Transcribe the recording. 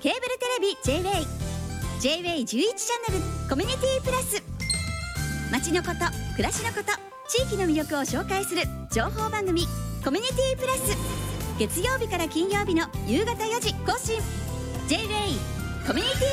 ケーブルテレビ J-WAY 11チャンネルコミュニティプラス、街のこと、暮らしのこと、地域の魅力を紹介する情報番組コミュニティプラス、月曜日から金曜日の夕方4時更新。 J-WAY コミュニティ